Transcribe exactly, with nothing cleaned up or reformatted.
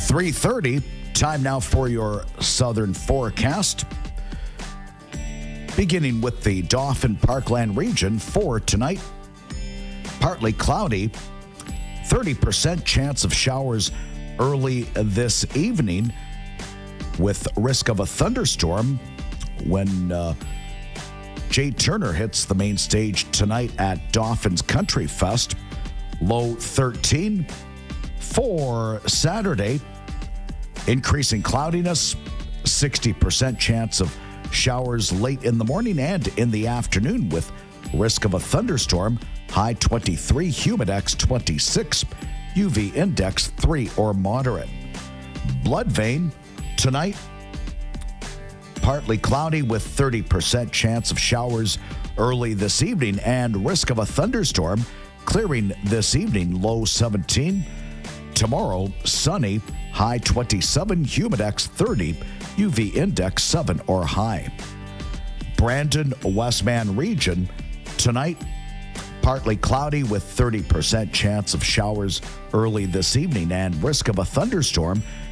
three thirty, time now for your southern forecast. Beginning with the Dauphin Parkland region for tonight. Partly cloudy, thirty percent chance of showers early this evening with risk of a thunderstorm when uh, Jay Turner hits the main stage tonight at Dauphin's Country Fest. Low thirteen. For Saturday, increasing cloudiness, sixty percent chance of showers late in the morning and in the afternoon with risk of a thunderstorm. High twenty-three, humidex twenty-six, U V index three or moderate. Blood vein tonight, partly cloudy with thirty percent chance of showers early this evening and risk of a thunderstorm. Clearing this evening, low seventeen. Tomorrow, sunny, high twenty-seven, humidex thirty, U V index seven or high. Brandon, Westman region, tonight, partly cloudy with thirty percent chance of showers early this evening and risk of a thunderstorm.